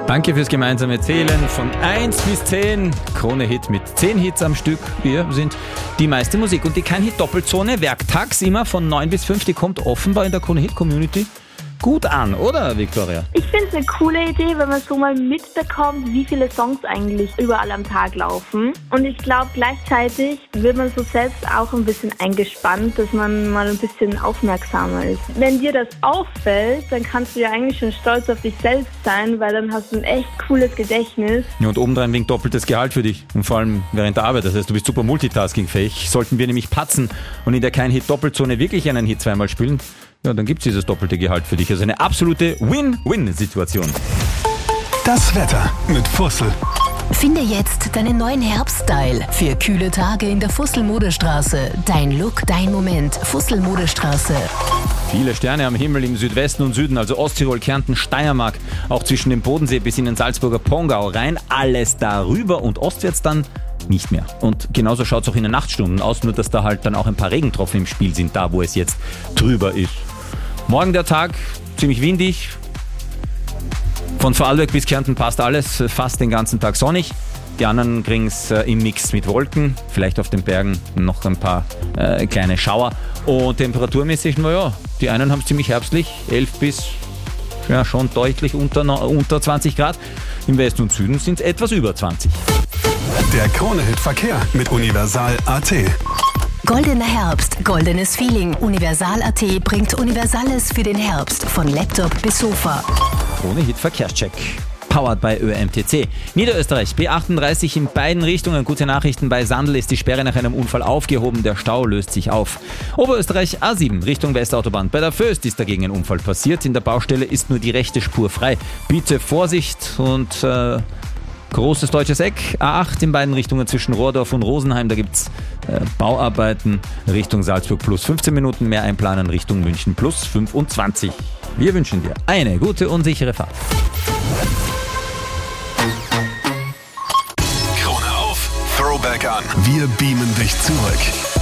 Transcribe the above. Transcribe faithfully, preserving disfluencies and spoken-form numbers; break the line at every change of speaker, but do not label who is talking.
Danke fürs gemeinsame Zählen von eins bis zehn. Krone-Hit mit zehn Hits am Stück. Wir sind die meiste Musik. Und die Kein-Hit-Doppelzone, werktags immer von neun bis fünf, die kommt offenbar in der Krone-Hit-Community gut an, oder Viktoria?
Ich finde es eine coole Idee, wenn man so mal mitbekommt, wie viele Songs eigentlich überall am Tag laufen. Und ich glaube, gleichzeitig wird man so selbst auch ein bisschen eingespannt, dass man mal ein bisschen aufmerksamer ist. Wenn dir das auffällt, dann kannst du ja eigentlich schon stolz auf dich selbst sein, weil dann hast du ein echt cooles Gedächtnis.
Ja, und obendrein wegen doppeltes Gehalt für dich. Und vor allem während der Arbeit. Das heißt, du bist super multitaskingfähig. Sollten wir nämlich patzen und in der Kein-Hit-Doppelzone wirklich einen Hit zweimal spielen, ja, dann gibt's dieses doppelte Gehalt für dich. Also eine absolute Win-Win-Situation.
Das Wetter mit Fussel.
Finde jetzt deinen neuen Herbststyle für kühle Tage in der Fussel-Modestraße. Dein Look, dein Moment. Fussel-Modestraße.
Viele Sterne am Himmel im Südwesten und Süden, also Osttirol, Kärnten, Steiermark, auch zwischen dem Bodensee bis in den Salzburger Pongau rein. Alles darüber und ostwärts dann nicht mehr. Und genauso schaut es auch in den Nachtstunden aus, nur dass da halt dann auch ein paar Regentropfen im Spiel sind, da wo es jetzt drüber ist. Morgen der Tag, ziemlich windig. Von Vorarlberg bis Kärnten passt alles, fast den ganzen Tag sonnig. Die anderen kriegen es äh, im Mix mit Wolken, vielleicht auf den Bergen noch ein paar äh, kleine Schauer. Und temperaturmäßig, naja, die einen haben es ziemlich herbstlich, elf bis ja, schon deutlich unter, unter zwanzig Grad. Im Westen und Süden sind es etwas über zwanzig.
Der Krone-Hit-Verkehr mit Universal Punkt A T.
Goldener Herbst, goldenes Feeling. Universal Punkt A T bringt Universales für den Herbst. Von Laptop bis Sofa.
Krone-Hit Verkehrscheck. Powered by Ö M T C. Niederösterreich, B achtunddreißig in beiden Richtungen. Gute Nachrichten, bei Sandl ist die Sperre nach einem Unfall aufgehoben. Der Stau löst sich auf. Oberösterreich A sieben Richtung Westautobahn. Bei der Föst ist dagegen ein Unfall passiert. In der Baustelle ist nur die rechte Spur frei. Bitte Vorsicht und äh, großes deutsches Eck. A acht in beiden Richtungen zwischen Rohrdorf und Rosenheim. Da gibt es äh, Bauarbeiten Richtung Salzburg plus fünfzehn Minuten. Mehr einplanen Richtung München plus fünfundzwanzig. Wir wünschen dir eine gute und sichere Fahrt.
Krone auf, Throwback an. Wir beamen dich zurück.